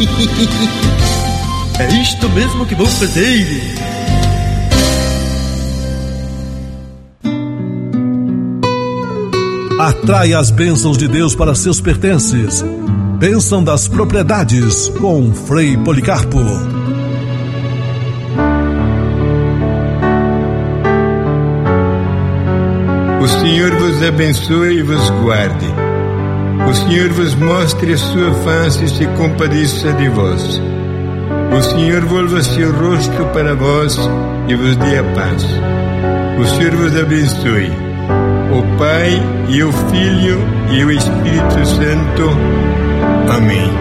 É isto mesmo que vou fazer. Atrai as bênçãos de Deus para seus pertences. Bênção das propriedades com Frei Policarpo. O Senhor vos abençoe e vos guarde. O Senhor vos mostre a sua face e se compadeça de vós. O Senhor volva seu rosto para vós e vos dê a paz. O Senhor vos abençoe, o Pai e o Filho e o Espírito Santo. Amém.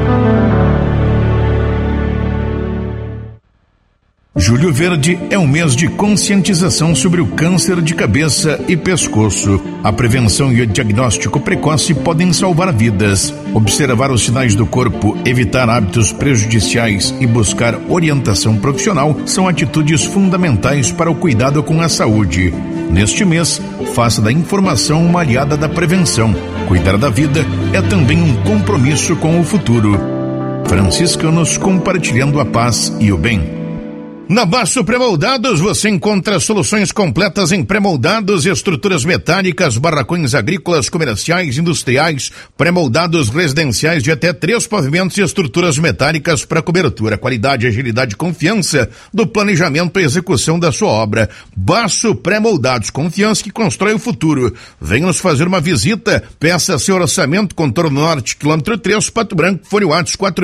Julho Verde é um mês de conscientização sobre o câncer de cabeça e pescoço. A prevenção e o diagnóstico precoce podem salvar vidas. Observar os sinais do corpo, evitar hábitos prejudiciais e buscar orientação profissional são atitudes fundamentais para o cuidado com a saúde. Neste mês, faça da informação uma aliada da prevenção. Cuidar da vida é também um compromisso com o futuro. Franciscanos compartilhando a paz e o bem. Na Basso Pré-Moldados você encontra soluções completas em pré-moldados, estruturas metálicas, barracões agrícolas, comerciais, industriais, pré-moldados residenciais de até 3 pavimentos e estruturas metálicas para cobertura. Qualidade, agilidade e confiança do planejamento e execução da sua obra. Basso Pré-Moldados, confiança que constrói o futuro. Venha nos fazer uma visita, peça seu orçamento, Contorno Norte, quilômetro 3, Pato Branco, fone WhatsApp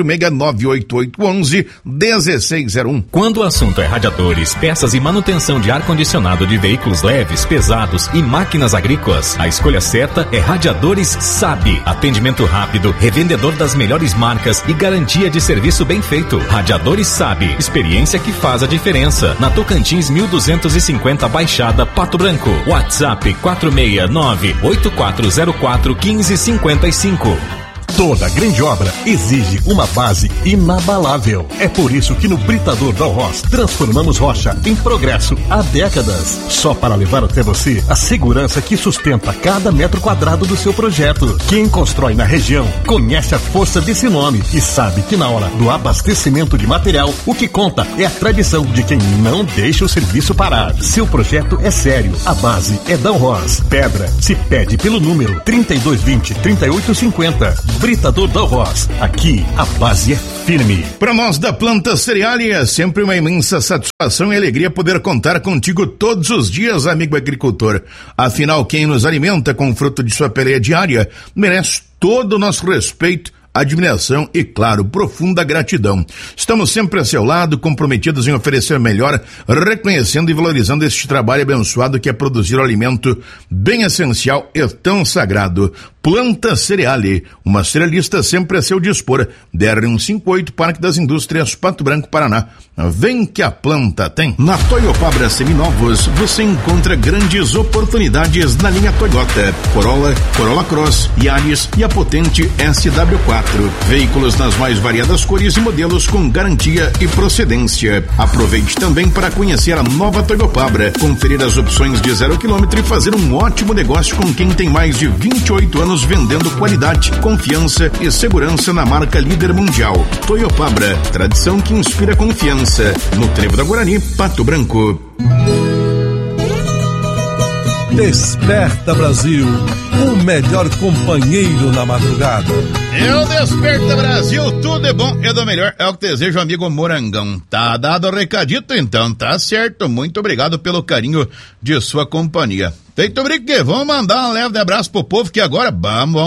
4698811-1601. Quando o assunto é radiadores, peças e manutenção de ar-condicionado de veículos leves, pesados e máquinas agrícolas, a escolha certa é Radiadores SAB. Atendimento rápido, revendedor das melhores marcas e garantia de serviço bem feito. Radiadores SAB, experiência que faz a diferença. Na Tocantins 1250 Baixada, Pato Branco. WhatsApp 469-8404-1555. Toda grande obra exige uma base inabalável. É por isso que no Britador Dalros transformamos rocha em progresso há décadas. Só para levar até você a segurança que sustenta cada metro quadrado do seu projeto. Quem constrói na região conhece a força desse nome e sabe que na hora do abastecimento de material, o que conta é a tradição de quem não deixa o serviço parar. Seu projeto é sério, a base é Dalros. Pedra se pede pelo número 3220-3850. Britador Dalros. Aqui a base é firme. Para nós da Planta Cerealia é sempre uma imensa satisfação e alegria poder contar contigo todos os dias, amigo agricultor. Afinal, quem nos alimenta com o fruto de sua peleia diária merece todo o nosso respeito, admiração e, claro, profunda gratidão. Estamos sempre a seu lado, comprometidos em oferecer melhor, reconhecendo e valorizando este trabalho abençoado que é produzir o alimento bem essencial e tão sagrado. Planta Cereale, uma cerealista sempre a seu dispor. DR-158, Parque das Indústrias, Pato Branco, Paraná. Vem que a planta tem. Na Toyopabra Seminovos, você encontra grandes oportunidades na linha Toyota, Corolla, Corolla Cross, Yaris e a potente SW4. Veículos nas mais variadas cores e modelos com garantia e procedência. Aproveite também para conhecer a nova Toyopabra, conferir as opções de 0 km e fazer um ótimo negócio com quem tem mais de 28 anos vendendo qualidade, confiança e segurança na marca líder mundial. Toyopabra, tradição que inspira confiança. No Trevo da Guarani, Pato Branco. Desperta Brasil, o melhor companheiro na madrugada. Eu Desperta Brasil, tudo é bom, é do melhor, é o que desejo, amigo Morangão. Tá dado o recadito então, tá certo, muito obrigado pelo carinho de sua companhia. Feito brinque, vamos mandar um leve abraço pro povo que agora, vamos.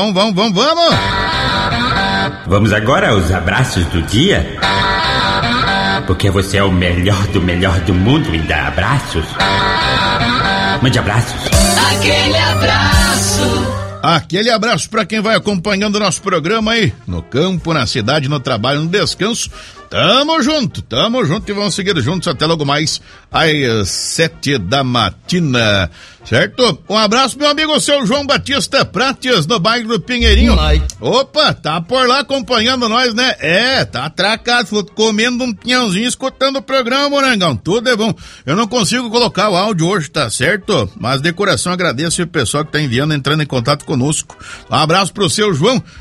Vamos agora aos abraços do dia? Porque você é o melhor do mundo em dar abraços. Mande abraços. Aquele abraço para quem vai acompanhando o nosso programa aí, no campo, na cidade, no trabalho, no descanso. Tamo junto e vamos seguir juntos até logo mais às 7 da matina, certo? Um abraço, meu amigo, seu João Batista Prates, no bairro do Pinheirinho. Opa, tá por lá acompanhando nós, né? Tá atracado, comendo um pinhãozinho, escutando o programa, Morangão, tudo é bom. Eu não consigo colocar o áudio hoje, tá certo? Mas de coração agradeço o pessoal que tá entrando em contato conosco. Um abraço pro seu João.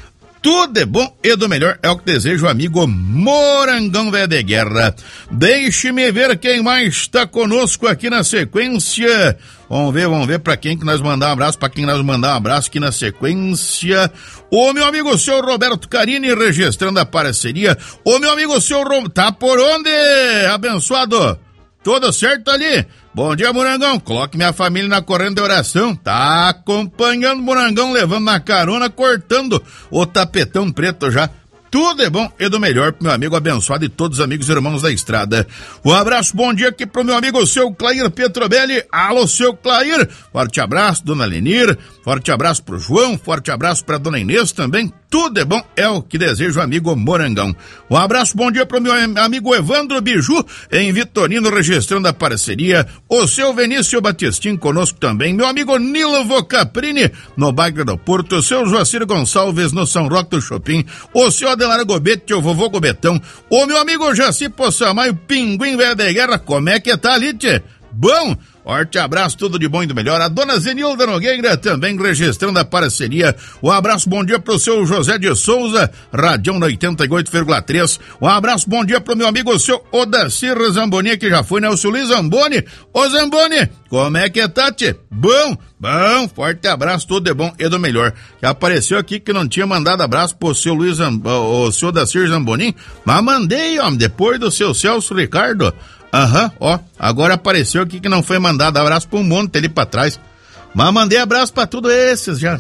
Tudo é bom e do melhor é o que deseja o amigo Morangão Véia de Guerra. Deixe-me ver quem mais está conosco aqui na sequência. Vamos ver pra quem que nós mandar um abraço, pra quem nós mandar um abraço aqui na sequência. O meu amigo seu Roberto Carini registrando a parceria. O meu amigo seu tá por onde, abençoado? Tudo certo ali? Bom dia, Morangão. Coloque minha família na corrente de oração. Tá acompanhando o Morangão, levando na carona, cortando o tapetão preto já. Tudo é bom e do melhor pro meu amigo abençoado e todos os amigos e irmãos da estrada. Um abraço, bom dia aqui pro meu amigo seu Clair Petrobelli. Alô, seu Clair. Forte abraço, dona Lenir. Forte abraço pro João. Forte abraço pra dona Inês também. Tudo é bom, é o que deseja o amigo Morangão. Um abraço, bom dia pro meu amigo Evandro Biju, em Vitorino, registrando a parceria. O seu Vinícius Batistin conosco também. Meu amigo Nilo Caprini, no bairro do Porto. O seu Joacir Gonçalves, no São Roque do Chopin. O seu Adelar Gobete, o vovô Gobetão. O meu amigo Jaci Poçamaio, Pinguim Véia de Guerra. Como é que tá ali, tchê? Bom? Forte abraço, tudo de bom e do melhor. A dona Zenilda Nogueira também registrando a parceria. Um abraço, bom dia pro seu José de Souza, Radião no 88,3. Um abraço, bom dia pro meu amigo o seu Odacir Zamboni, que já foi, né? O seu Luiz Zamboni. Ô Zamboni, como é que tá, tchê? Bom, forte abraço, tudo de bom e do melhor. Já apareceu aqui que não tinha mandado abraço pro seu Luiz, o seu Odacir Zamboni, mas mandei, ó, depois do seu Celso Ricardo. Ó, agora apareceu aqui que não foi mandado abraço pra um monte ali pra trás. Mas mandei abraço pra tudo esses já.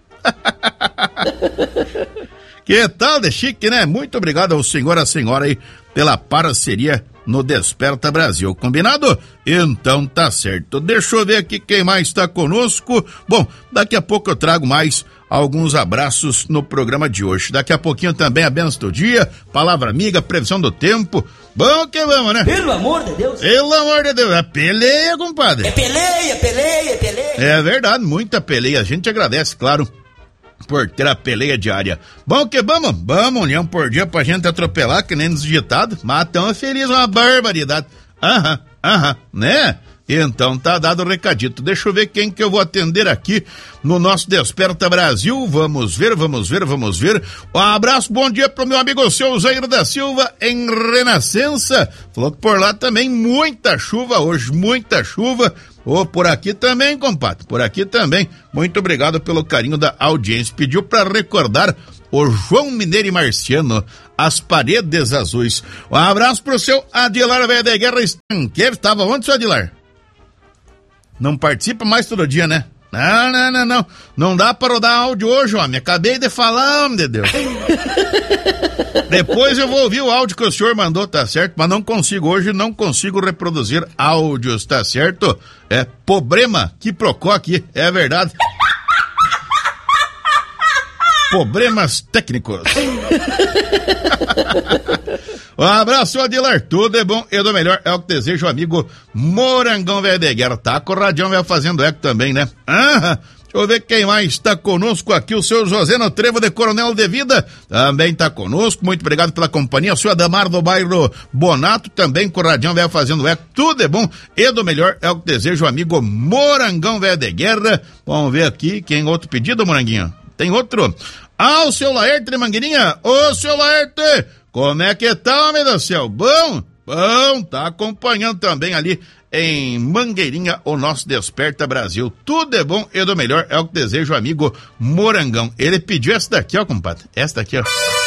Que tal de chique, né? Muito obrigado ao senhor, a senhora aí, pela parceria no Desperta Brasil. Combinado? Então tá certo. Deixa eu ver aqui quem mais está conosco. Bom, daqui a pouco eu trago mais alguns abraços no programa de hoje. Daqui a pouquinho também a benção do dia, palavra amiga, previsão do tempo. Bom que vamos, né? Pelo amor de Deus. Pelo amor de Deus. É peleia, compadre. É peleia. É verdade, muita peleia. A gente agradece, claro, por ter a peleia diária. Bom que vamos, um leão por dia pra gente atropelar, que nem nos ditados. Mas tão feliz, uma barbaridade. Né? Então tá dado o recadito. Deixa eu ver quem que eu vou atender aqui no nosso Desperta Brasil. Vamos ver. Um abraço, bom dia pro meu amigo seu Zair da Silva, em Renascença. Falou que por lá também muita chuva hoje, muita chuva. Por aqui também, compadre, por aqui também. Muito obrigado pelo carinho da audiência. Pediu pra recordar o João Mineiro e Marciano, As Paredes Azuis. Um abraço pro seu Adilar Véia de Guerra Estanqueiro. Tava onde, seu Adilar? Não participa mais todo dia, né? Não. Não dá pra rodar áudio hoje, homem. Acabei de falar, homem de Deus. Depois eu vou ouvir o áudio que o senhor mandou, tá certo? Mas não consigo reproduzir áudios, tá certo? É problema que procó aqui, é verdade. Problemas técnicos. Um abraço, Adilar. Tudo é bom e do melhor é o que deseja o amigo Morangão Véia de Guerra. Tá com o Radião vai fazendo eco também, né? Deixa eu ver quem mais está conosco aqui. O seu José no Trevo de Coronel de Vida também está conosco. Muito obrigado pela companhia. O seu Adamar do bairro Bonato também com o Radião vai fazendo eco. Tudo é bom e do melhor é o que deseja o amigo Morangão Véia de Guerra. Vamos ver aqui quem outro pedido, Moranguinho. Tem outro? O seu Laerte de Mangueirinha. Ô, seu Laerte, como é que tá, homem do céu? Bom, tá acompanhando também ali em Mangueirinha o nosso Desperta Brasil. Tudo é bom e do melhor é o que deseja o amigo Morangão. Ele pediu essa daqui, ó, compadre. Essa daqui, ó.